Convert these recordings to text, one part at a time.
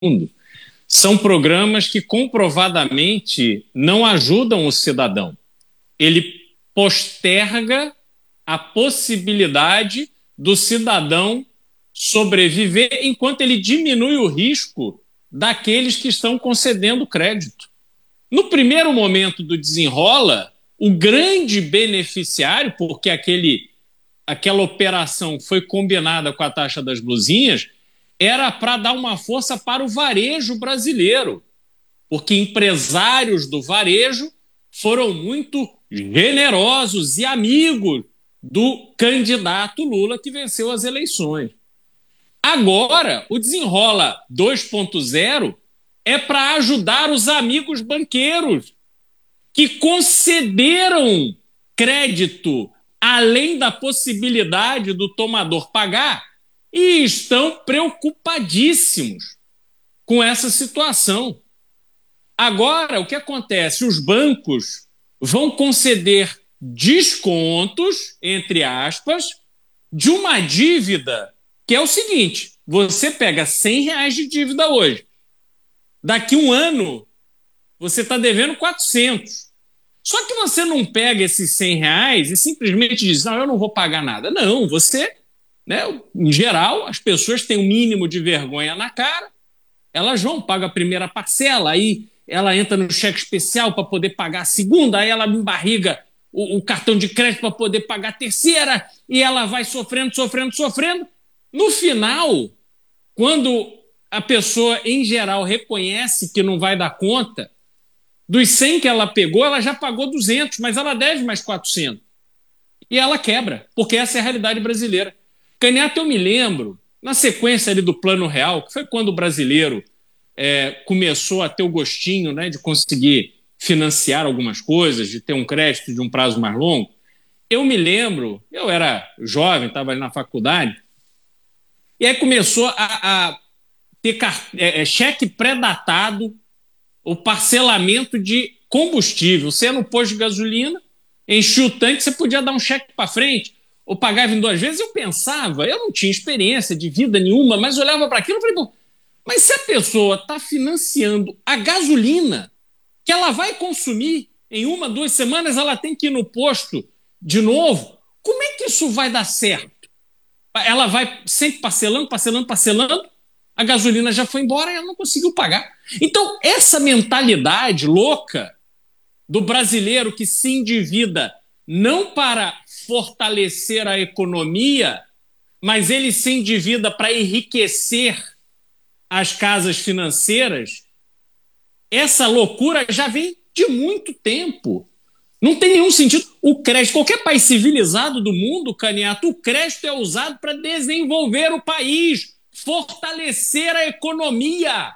mundo, são programas que comprovadamente não ajudam o cidadão. Ele posterga a possibilidade do cidadão sobreviver enquanto ele diminui o risco daqueles que estão concedendo crédito. No primeiro momento do desenrola, o grande beneficiário, porque aquela operação foi combinada com a taxa das blusinhas, era para dar uma força para o varejo brasileiro, porque empresários do varejo foram muito generosos e amigos do candidato Lula que venceu as eleições. Agora, o Desenrola 2.0 é para ajudar os amigos banqueiros que concederam crédito além da possibilidade do tomador pagar e estão preocupadíssimos com essa situação. Agora, o que acontece? Os bancos vão conceder descontos, entre aspas, de uma dívida que é o seguinte: você pega R$100 de dívida hoje, daqui um ano você está devendo 400. Só que você não pega esses R$100 e simplesmente diz, não, eu não vou pagar nada. Não, você, né, em geral, as pessoas têm um mínimo de vergonha na cara, elas vão, pagam a primeira parcela, aí ela entra no cheque especial para poder pagar a segunda, aí ela embarriga o cartão de crédito para poder pagar a terceira, e ela vai sofrendo. No final, quando a pessoa, em geral, reconhece que não vai dar conta, dos 100 que ela pegou, ela já pagou 200, mas ela deve mais 400. E ela quebra, porque essa é a realidade brasileira. Canhato, eu me lembro, na sequência ali do Plano Real, que foi quando o brasileiro começou a ter o gostinho, né, de conseguir financiar algumas coisas, de ter um crédito de um prazo mais longo. Eu me lembro, eu era jovem, estava ali na faculdade, e aí começou a ter cheque pré-datado, o parcelamento de combustível. Você ia no posto de gasolina, enchia o tanque, você podia dar um cheque para frente, ou pagava em 2 vezes. Eu pensava, eu não tinha experiência de vida nenhuma, mas olhava para aquilo e falei, bom, mas se a pessoa está financiando a gasolina, que ela vai consumir em 1, 2 semanas, ela tem que ir no posto de novo, como é que isso vai dar certo? Ela vai sempre parcelando, a gasolina já foi embora e ela não conseguiu pagar. Então, essa mentalidade louca do brasileiro que se endivida não para fortalecer a economia, mas ele se endivida para enriquecer as casas financeiras, essa loucura já vem de muito tempo. Não tem nenhum sentido. O crédito, qualquer país civilizado do mundo, Canhato, o crédito é usado para desenvolver o país, fortalecer a economia.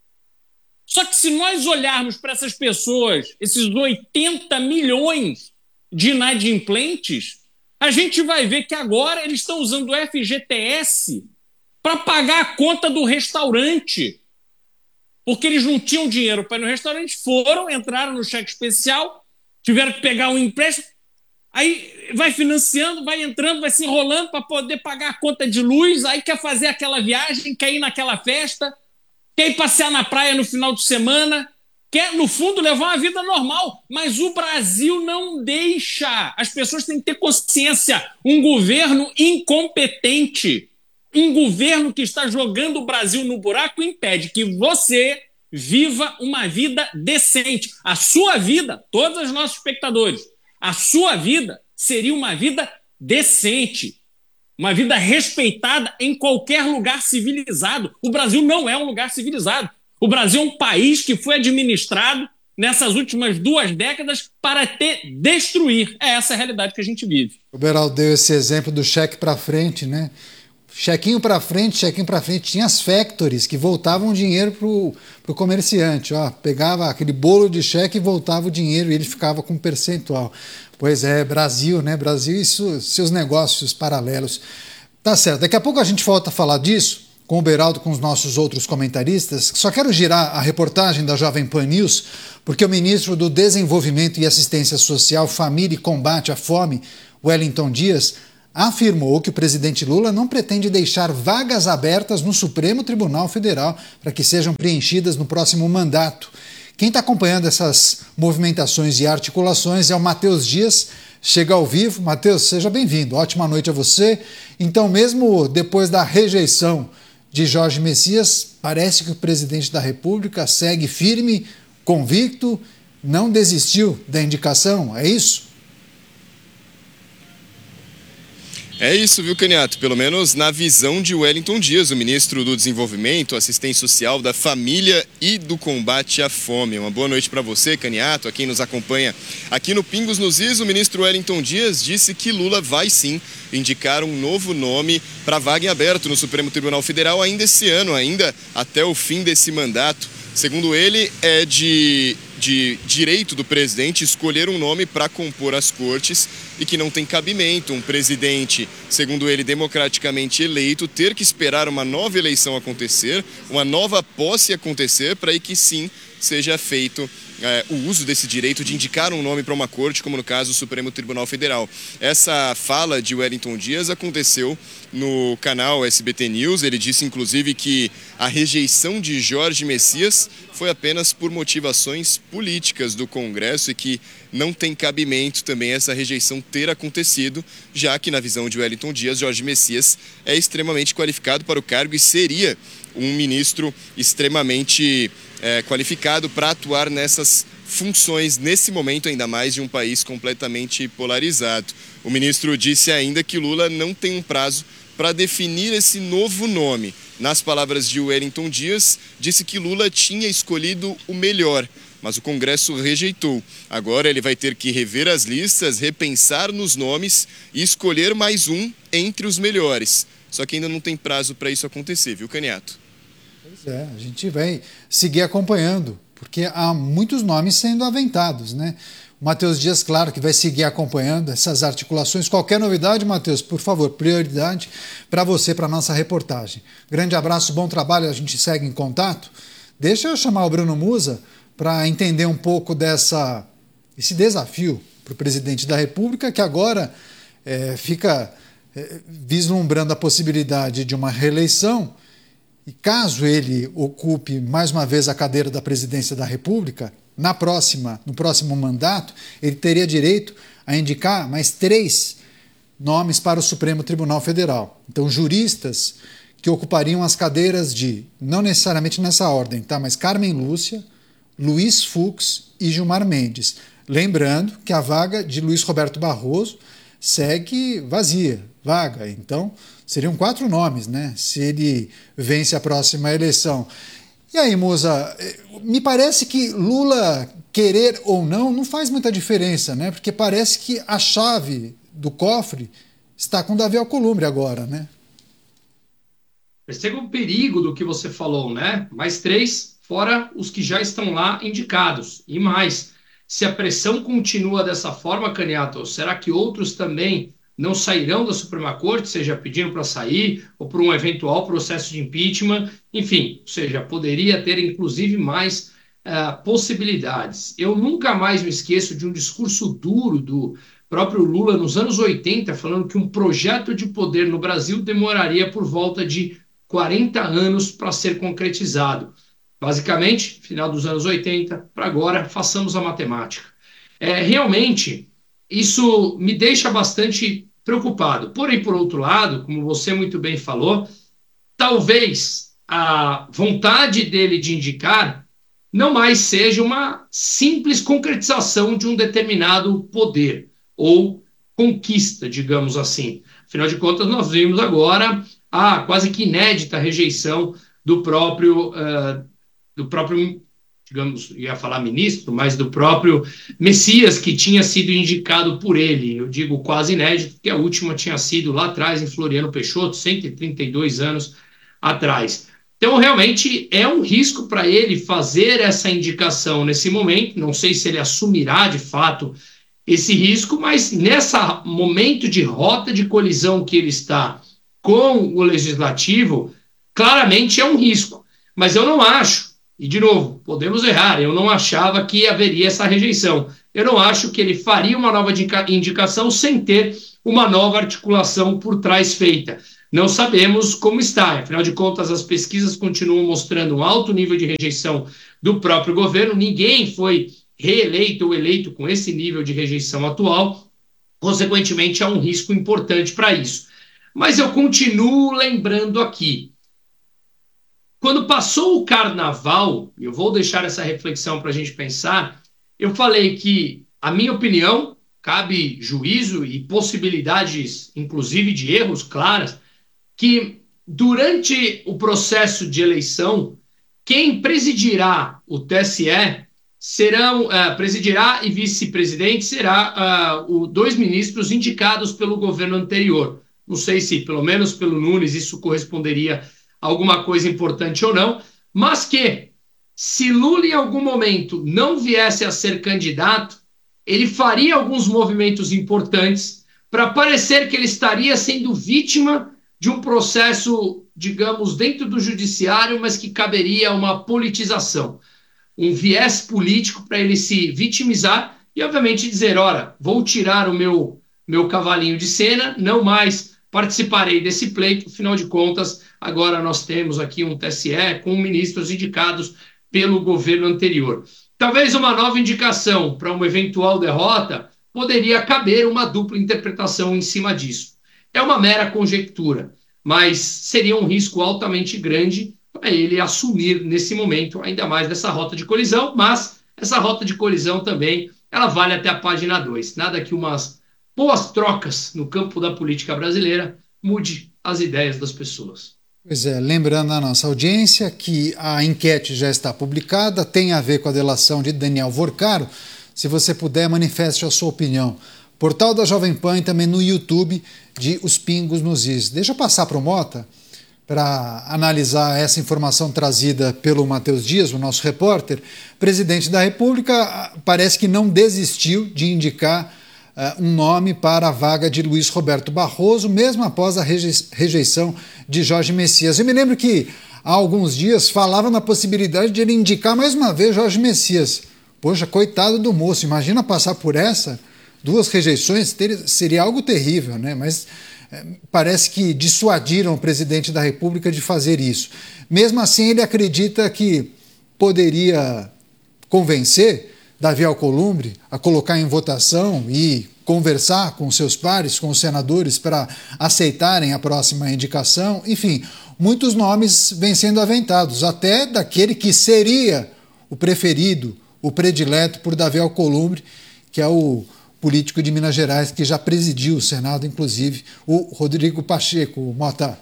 Só que se nós olharmos para essas pessoas, esses 80 milhões de inadimplentes, a gente vai ver que agora eles estão usando o FGTS para pagar a conta do restaurante. Porque eles não tinham dinheiro para ir no restaurante, entraram no cheque especial, tiveram que pegar um empréstimo, aí vai financiando, vai entrando, vai se enrolando para poder pagar a conta de luz, aí quer fazer aquela viagem, quer ir naquela festa, quer ir passear na praia no final de semana, quer, no fundo, levar uma vida normal. Mas o Brasil não deixa. As pessoas têm que ter consciência. Um governo incompetente, um governo que está jogando o Brasil no buraco, impede que você viva uma vida decente. A sua vida, todos os nossos espectadores, a sua vida seria uma vida decente, uma vida respeitada em qualquer lugar civilizado. O Brasil não é um lugar civilizado. O Brasil é um país que foi administrado nessas últimas 2 décadas para destruir. É essa a realidade que a gente vive. O Beraldo deu esse exemplo do cheque para frente, né? Chequinho para frente. Tinha as factories que voltavam o dinheiro pro comerciante. Ó, pegava aquele bolo de cheque e voltava o dinheiro e ele ficava com um percentual. Pois é, Brasil, né? Brasil e seus negócios paralelos. Tá certo. Daqui a pouco a gente volta a falar disso com o Beraldo, com os nossos outros comentaristas. Só quero girar a reportagem da Jovem Pan News, porque o ministro do Desenvolvimento e Assistência Social, Família e Combate à Fome, Wellington Dias, afirmou que o presidente Lula não pretende deixar vagas abertas no Supremo Tribunal Federal para que sejam preenchidas no próximo mandato. Quem está acompanhando essas movimentações e articulações é o Matheus Dias, chega ao vivo. Matheus, seja bem-vindo, ótima noite a você. Então, mesmo depois da rejeição de Jorge Messias, parece que o presidente da República segue firme, convicto, não desistiu da indicação, é isso? É isso, viu, Caniato? Pelo menos na visão de Wellington Dias, o ministro do Desenvolvimento, Assistência Social, da Família e do Combate à Fome. Uma boa noite para você, Caniato, a quem nos acompanha aqui no Pingos nos Is. O ministro Wellington Dias disse que Lula vai sim indicar um novo nome para vaga em aberto no Supremo Tribunal Federal ainda esse ano, ainda até o fim desse mandato. Segundo ele, é de direito do presidente escolher um nome para compor as cortes e que não tem cabimento um presidente, segundo ele, democraticamente eleito, ter que esperar uma nova eleição acontecer, uma nova posse acontecer, para aí que sim seja feito o uso desse direito de indicar um nome para uma corte, como no caso o Supremo Tribunal Federal. Essa fala de Wellington Dias aconteceu no canal SBT News. Ele disse inclusive que a rejeição de Jorge Messias foi apenas por motivações políticas do Congresso e que não tem cabimento também essa rejeição ter acontecido, já que na visão de Wellington Dias, Jorge Messias é extremamente qualificado para o cargo e seria um ministro extremamente qualificado para atuar nessas funções nesse momento, ainda mais de um país completamente polarizado. O ministro disse ainda que Lula não tem um prazo para definir esse novo nome. Nas palavras de Wellington Dias, disse que Lula tinha escolhido o melhor, mas o Congresso rejeitou. Agora ele vai ter que rever as listas, repensar nos nomes e escolher mais um entre os melhores. Só que ainda não tem prazo para isso acontecer, viu, Caniato? Pois é, a gente vai seguir acompanhando, porque há muitos nomes sendo aventados, né? O Matheus Dias, claro, que vai seguir acompanhando essas articulações. Qualquer novidade, Matheus, por favor, prioridade para você, para a nossa reportagem. Grande abraço, bom trabalho, a gente segue em contato. Deixa eu chamar o Bruno Musa para entender um pouco esse desafio para o presidente da República, que agora fica vislumbrando a possibilidade de uma reeleição. E caso ele ocupe mais uma vez a cadeira da presidência da República, no próximo mandato, ele teria direito a indicar mais 3 nomes para o Supremo Tribunal Federal. Então, juristas que ocupariam as cadeiras de, não necessariamente nessa ordem, tá? Mas Carmen Lúcia, Luiz Fux e Gilmar Mendes. Lembrando que a vaga de Luiz Roberto Barroso segue vazia, vaga. Então, seriam 4 nomes, né? Se ele vence a próxima eleição. E aí, Musa, me parece que Lula querer ou não faz muita diferença, né? Porque parece que a chave do cofre está com Davi Alcolumbre agora, né? Perceba o perigo do que você falou, né? Mais 3, fora os que já estão lá indicados. E mais, se a pressão continua dessa forma, Caniato, será que outros também não sairão da Suprema Corte, seja pedindo para sair ou por um eventual processo de impeachment? Enfim, ou seja, poderia ter inclusive mais possibilidades. Eu nunca mais me esqueço de um discurso duro do próprio Lula nos anos 80, falando que um projeto de poder no Brasil demoraria por volta de 40 anos para ser concretizado. Basicamente, final dos anos 80, para agora, façamos a matemática. Realmente, isso me deixa bastante preocupado. Porém, por outro lado, como você muito bem falou, talvez a vontade dele de indicar não mais seja uma simples concretização de um determinado poder ou conquista, digamos assim. Afinal de contas, nós vimos agora a quase que inédita rejeição do próprio, digamos, ia falar ministro, mas do próprio Messias, que tinha sido indicado por ele. Eu digo quase inédito, porque a última tinha sido lá atrás, em Floriano Peixoto, 132 anos atrás. Então, realmente, é um risco para ele fazer essa indicação nesse momento. Não sei se ele assumirá, de fato, esse risco, mas nesse momento de rota de colisão que ele está com o Legislativo, claramente é um risco. Mas eu não acho E, de novo, podemos errar, eu não achava que haveria essa rejeição. Eu não acho que ele faria uma nova indicação sem ter uma nova articulação por trás feita. Não sabemos como está, afinal de contas, as pesquisas continuam mostrando um alto nível de rejeição do próprio governo, ninguém foi reeleito ou eleito com esse nível de rejeição atual, consequentemente, há um risco importante para isso. Mas eu continuo lembrando aqui, quando passou o carnaval, eu vou deixar essa reflexão para a gente pensar, eu falei que, a minha opinião, cabe juízo e possibilidades, inclusive de erros claras, que durante o processo de eleição, quem presidirá o TSE serão, presidirá e vice-presidente será dois ministros indicados pelo governo anterior. Não sei se, pelo menos pelo Nunes, isso corresponderia a alguma coisa importante ou não, mas que, se Lula em algum momento não viesse a ser candidato, ele faria alguns movimentos importantes para parecer que ele estaria sendo vítima de um processo, digamos, dentro do judiciário, mas que caberia uma politização, um viés político para ele se vitimizar e, obviamente, dizer, ora, vou tirar o meu cavalinho de cena, não mais participarei desse pleito, afinal de contas, agora nós temos aqui um TSE com ministros indicados pelo governo anterior. Talvez uma nova indicação para uma eventual derrota poderia caber uma dupla interpretação em cima disso. É uma mera conjectura, mas seria um risco altamente grande para ele assumir nesse momento, ainda mais dessa rota de colisão, mas essa rota de colisão também, ela vale até a página 2. Nada que umas boas trocas no campo da política brasileira mude as ideias das pessoas. Pois é, lembrando a nossa audiência que a enquete já está publicada, tem a ver com a delação de Daniel Vorcaro. Se você puder, manifeste a sua opinião. Portal da Jovem Pan e também no YouTube de Os Pingos nos Is. Deixa eu passar para o Mota para analisar essa informação trazida pelo Matheus Dias, o nosso repórter. Presidente da República parece que não desistiu de indicar um nome para a vaga de Luiz Roberto Barroso, mesmo após a rejeição de Jorge Messias. Eu me lembro que há alguns dias falavam na possibilidade de ele indicar mais uma vez Jorge Messias. Poxa, coitado do moço, imagina passar por essa, 2 rejeições, seria algo terrível, né? Mas parece que dissuadiram o presidente da República de fazer isso. Mesmo assim, ele acredita que poderia convencer Davi Alcolumbre a colocar em votação e conversar com seus pares, com os senadores, para aceitarem a próxima indicação. Enfim, muitos nomes vêm sendo aventados, até daquele que seria o preferido, o predileto por Davi Alcolumbre, que é o político de Minas Gerais, que já presidiu o Senado, inclusive, o Rodrigo Pacheco. Mota.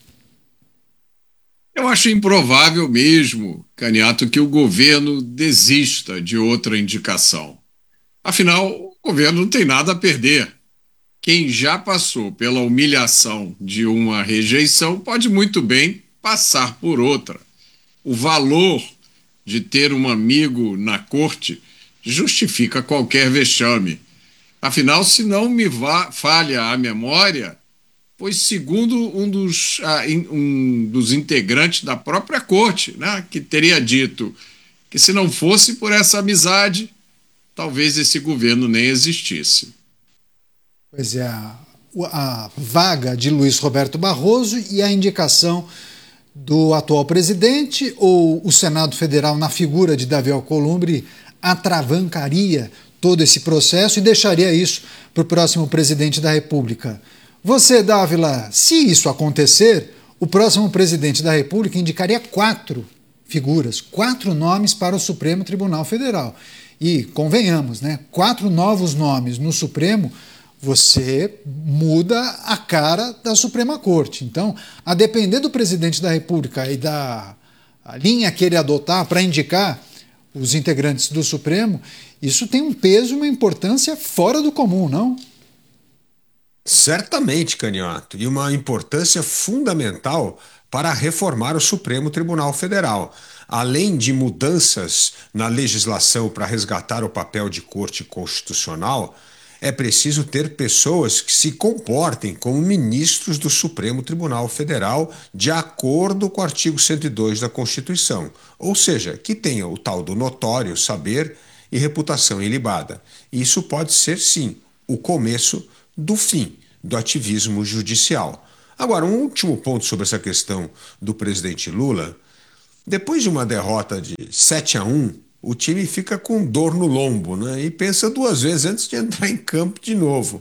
Eu acho improvável mesmo, Caniato, que o governo desista de outra indicação. Afinal, o governo não tem nada a perder. Quem já passou pela humilhação de uma rejeição pode muito bem passar por outra. O valor de ter um amigo na corte justifica qualquer vexame. Afinal, se não me falha a memória, pois segundo um dos integrantes da própria corte, né, que teria dito que se não fosse por essa amizade, talvez esse governo nem existisse. Pois é, a vaga de Luiz Roberto Barroso e a indicação do atual presidente ou o Senado Federal na figura de Davi Alcolumbre atravancaria todo esse processo e deixaria isso para o próximo presidente da República. Você, Dávila, se isso acontecer, o próximo presidente da República indicaria 4 figuras, 4 nomes para o Supremo Tribunal Federal. E, convenhamos, né, 4 novos nomes no Supremo, você muda a cara da Suprema Corte. Então, a depender do presidente da República e da linha que ele adotar para indicar os integrantes do Supremo, isso tem um peso e uma importância fora do comum, não? Certamente, Caniato, e uma importância fundamental para reformar o Supremo Tribunal Federal. Além de mudanças na legislação para resgatar o papel de corte constitucional, é preciso ter pessoas que se comportem como ministros do Supremo Tribunal Federal de acordo com o artigo 102 da Constituição, ou seja, que tenha o tal do notório saber e reputação ilibada. Isso pode ser, sim, o começo do fim do ativismo judicial. Agora, um último ponto sobre essa questão do presidente Lula. Depois de uma derrota de 7-1, o time fica com dor no lombo, né? E pensa duas vezes antes de entrar em campo de novo.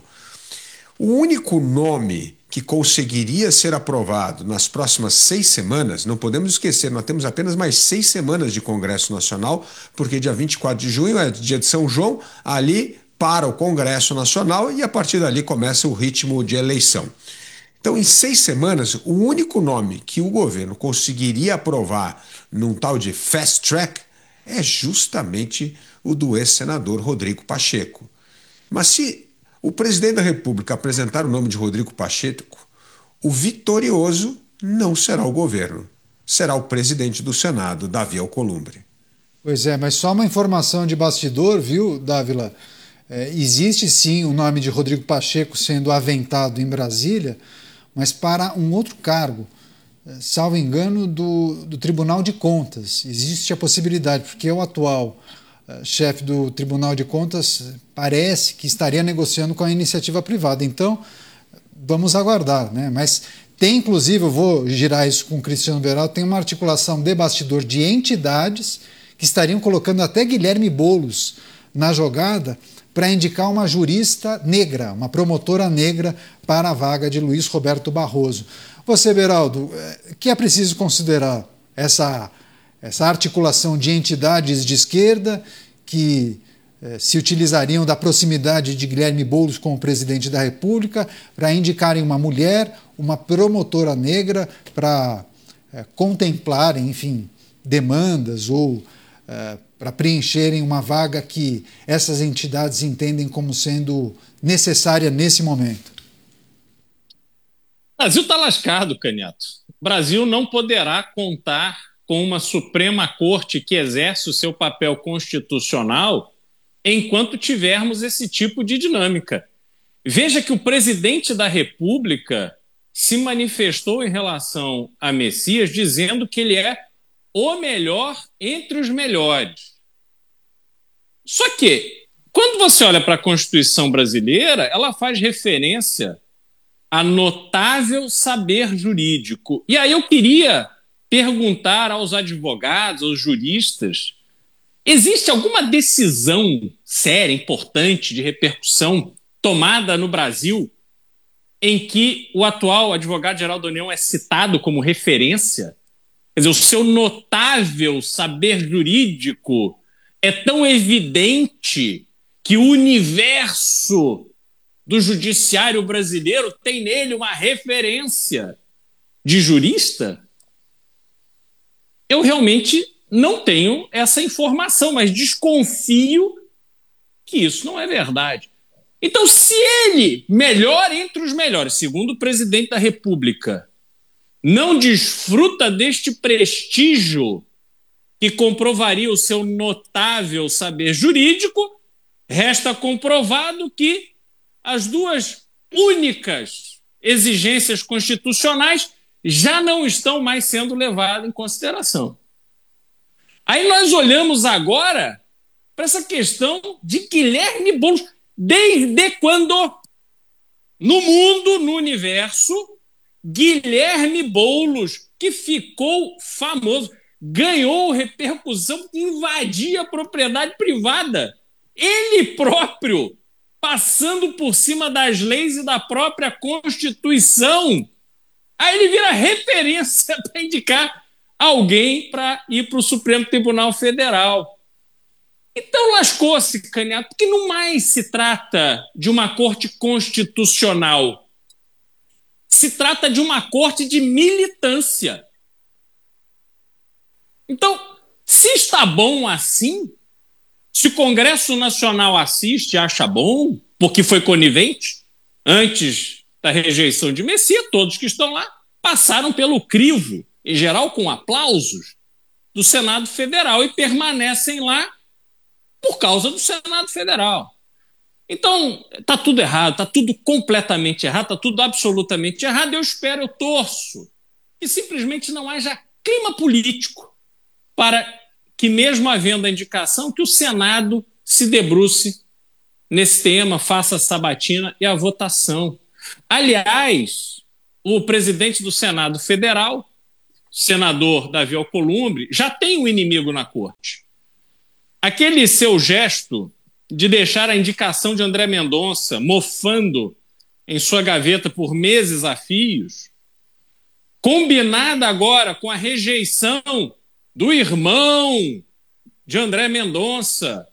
O único nome que conseguiria ser aprovado nas próximas 6 semanas, não podemos esquecer, nós temos apenas mais 6 semanas de Congresso Nacional, porque dia 24 de junho é dia de São João, ali para o Congresso Nacional e a partir dali começa o ritmo de eleição. Então, em 6 semanas, o único nome que o governo conseguiria aprovar num tal de fast track é justamente o do ex-senador Rodrigo Pacheco. Mas se o presidente da República apresentar o nome de Rodrigo Pacheco, o vitorioso não será o governo, será o presidente do Senado, Davi Alcolumbre. Pois é, mas só uma informação de bastidor, viu, Dávila? Existe sim o nome de Rodrigo Pacheco sendo aventado em Brasília, mas para um outro cargo, salvo engano, do Tribunal de Contas. Existe a possibilidade, porque o atual chefe do Tribunal de Contas parece que estaria negociando com a iniciativa privada. Então, vamos aguardar, né? Mas tem, inclusive, eu vou girar isso com o Cristiano Beraldo, tem uma articulação de bastidor de entidades que estariam colocando até Guilherme Boulos na jogada para indicar uma jurista negra, uma promotora negra para a vaga de Luiz Roberto Barroso. Você, Beraldo, o que é preciso considerar essa articulação de entidades de esquerda que se utilizariam da proximidade de Guilherme Boulos com o presidente da República para indicarem uma mulher, uma promotora negra para contemplarem, enfim, demandas ou para preencherem uma vaga que essas entidades entendem como sendo necessária nesse momento? O Brasil está lascado, Canhoto. O Brasil não poderá contar com uma Suprema Corte que exerce o seu papel constitucional enquanto tivermos esse tipo de dinâmica. Veja que o presidente da República se manifestou em relação a Messias dizendo que ele é o melhor entre os melhores. Só que, quando você olha para a Constituição brasileira, ela faz referência a notável saber jurídico. E aí eu queria perguntar aos advogados, aos juristas, existe alguma decisão séria, importante, de repercussão tomada no Brasil em que o atual advogado-geral da União é citado como referência? Quer dizer, o seu notável saber jurídico é tão evidente que o universo do judiciário brasileiro tem nele uma referência de jurista? Eu realmente não tenho essa informação, mas desconfio que isso não é verdade. Então, se ele, melhor entre os melhores, segundo o presidente da República, não desfruta deste prestígio que comprovaria o seu notável saber jurídico, resta comprovado que as duas únicas exigências constitucionais já não estão mais sendo levadas em consideração. Aí nós olhamos agora para essa questão de Guilherme Boulos. Desde quando no mundo, no universo, Guilherme Boulos, que ficou famoso, ganhou repercussão, invadia a propriedade privada, ele próprio passando por cima das leis e da própria Constituição, aí ele vira referência para indicar alguém para ir para o Supremo Tribunal Federal. Então lascou-se, Canhoto, porque não mais se trata de uma corte constitucional. Se trata de uma corte de militância. Então, se está bom assim, se o Congresso Nacional assiste e acha bom, porque foi conivente, antes da rejeição de Messias, todos que estão lá passaram pelo crivo, em geral com aplausos, do Senado Federal e permanecem lá por causa do Senado Federal. Então, está tudo errado, está tudo completamente errado, está tudo absolutamente errado. Eu torço que simplesmente não haja clima político para que, mesmo havendo a indicação, que o Senado se debruce nesse tema, faça a sabatina e a votação. Aliás, o presidente do Senado Federal, senador Davi Alcolumbre, já tem um inimigo na corte. Aquele seu gesto de deixar a indicação de André Mendonça mofando em sua gaveta por meses a fios, combinada agora com a rejeição do irmão de André Mendonça,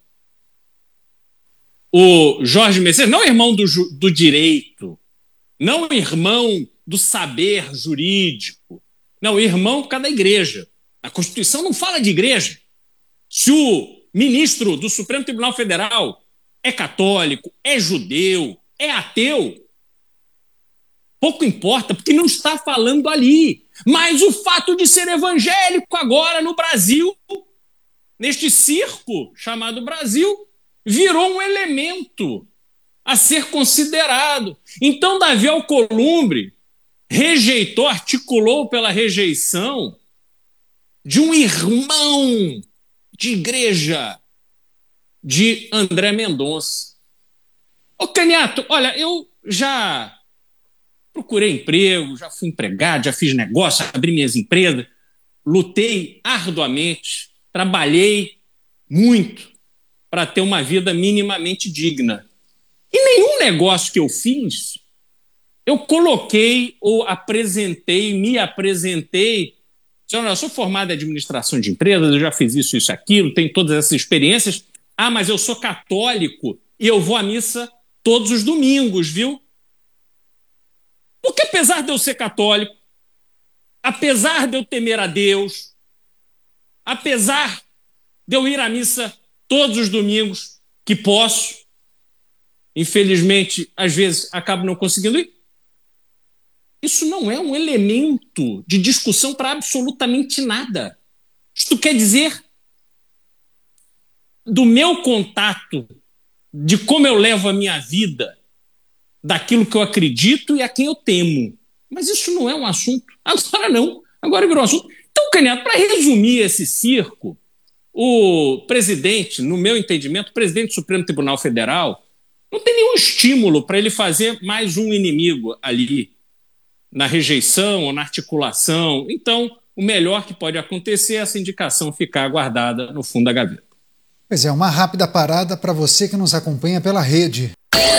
o Jorge Messias, não irmão do direito, não irmão do saber jurídico, não, irmão por causa da igreja. A Constituição não fala de igreja. Se o ministro do Supremo Tribunal Federal é católico, é judeu, é ateu, pouco importa, porque não está falando ali. Mas o fato de ser evangélico agora no Brasil, neste circo chamado Brasil, virou um elemento a ser considerado. Então, Davi Alcolumbre rejeitou, articulou pela rejeição de um irmão de igreja de André Mendonça. Ô, Caniato, olha, eu já procurei emprego, já fui empregado, já fiz negócio, abri minhas empresas, lutei arduamente, trabalhei muito para ter uma vida minimamente digna. E nenhum negócio que eu fiz, eu coloquei ou me apresentei. Eu sou formado em administração de empresas, eu já fiz isso, aquilo, tenho todas essas experiências. Ah, mas eu sou católico e eu vou à missa todos os domingos, viu? Porque apesar de eu ser católico, apesar de eu temer a Deus, apesar de eu ir à missa todos os domingos que posso, infelizmente, às vezes acabo não conseguindo ir, isso não é um elemento de discussão para absolutamente nada. Isto quer dizer, do meu contato, de como eu levo a minha vida, daquilo que eu acredito e a quem eu temo. Mas isso não é um assunto. Agora não. Agora virou um assunto. Então, Caniato, para resumir esse circo, o presidente, no meu entendimento, o presidente do Supremo Tribunal Federal, não tem nenhum estímulo para ele fazer mais um inimigo ali, na rejeição ou na articulação. Então, o melhor que pode acontecer é essa indicação ficar guardada no fundo da gaveta. Pois é, uma rápida parada para você que nos acompanha pela rede.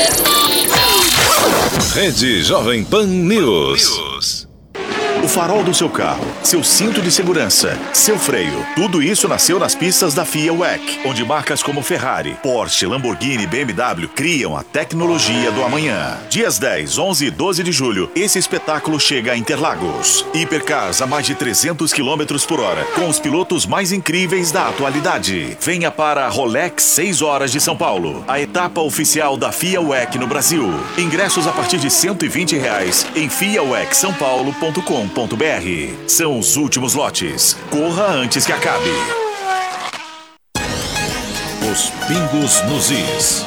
Rede Jovem Pan News. O farol do seu carro, seu cinto de segurança, seu freio, tudo isso nasceu nas pistas da FIA WEC, onde marcas como Ferrari, Porsche, Lamborghini e BMW criam a tecnologia do amanhã. Dias 10, 11 e 12 de julho, esse espetáculo chega a Interlagos. Hipercars a mais de 300 km por hora, com os pilotos mais incríveis da atualidade. Venha para a Rolex 6 horas de São Paulo, a etapa oficial da FIA WEC no Brasil. Ingressos a partir de R$120 em fiawecsaopaulo.com.br. São os últimos lotes. Corra antes que acabe. Os pingos nos is.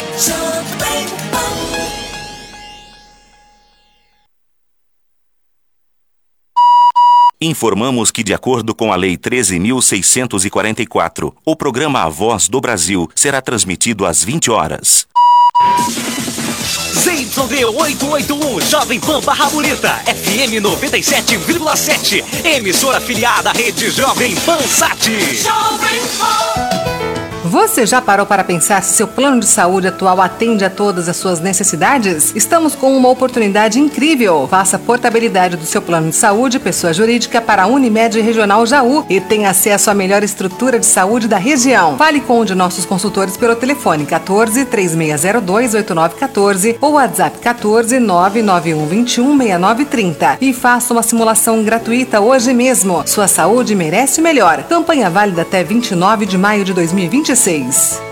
Informamos que, de acordo com a Lei 13.644, o programa A Voz do Brasil será transmitido às 20 horas. ZYD 881, Jovem Pan Barra Bonita, FM 97,7, emissora afiliada à rede Jovem Pan Sat. Você já parou para pensar se seu plano de saúde atual atende a todas as suas necessidades? Estamos com uma oportunidade incrível. Faça a portabilidade do seu plano de saúde, pessoa jurídica, para a Unimed Regional Jaú e tenha acesso à melhor estrutura de saúde da região. Fale com um de nossos consultores pelo telefone 14-3602-8914 ou WhatsApp 14-99121-6930 e faça uma simulação gratuita hoje mesmo. Sua saúde merece o melhor. Campanha válida até 29 de maio de 2026.